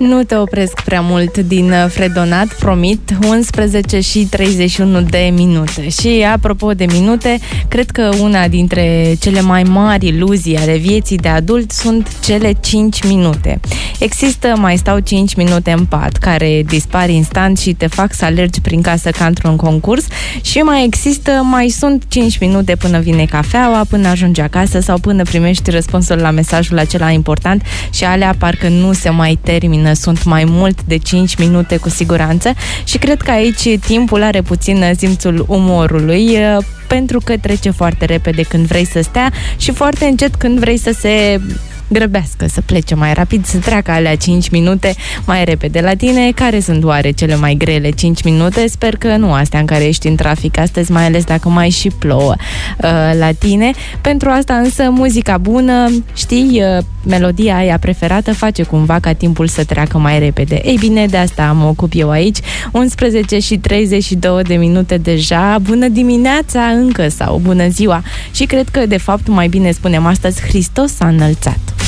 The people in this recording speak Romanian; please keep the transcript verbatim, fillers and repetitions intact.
Nu te opresc prea mult din fredonat, promit, unsprezece și treizeci și unu de minute. Și apropo de minute, cred că una dintre cele mai mari iluzii ale vieții de adult sunt cele cinci minute. Există mai stau cinci minute în pat, care dispar instant și te fac să alergi prin casă ca într-un concurs, și mai există, mai sunt cinci minute până vine cafeaua, până ajungi acasă sau până primești răspunsul la mesajul acela important, și alea parcă nu se mai termină. Sunt mai mult de cinci minute cu siguranță și cred că aici timpul are puțin simțul umorului, pentru că trece foarte repede când vrei să stea și foarte încet când vrei să se grăbească, să plece mai rapid, să treacă alea cinci minute mai repede. La tine, care sunt oare cele mai grele cinci minute? Sper că nu astea în care ești în trafic astăzi, mai ales dacă mai și plouă uh, la tine. Pentru asta însă muzica bună, știi, uh, melodia aia preferată face cumva ca timpul să treacă mai repede. Ei bine, de asta mă ocup eu aici. unsprezece și treizeci și două de minute deja. Bună dimineața încă, sau bună ziua. Și cred că de fapt mai bine spunem astăzi Hristos s-a înălțat.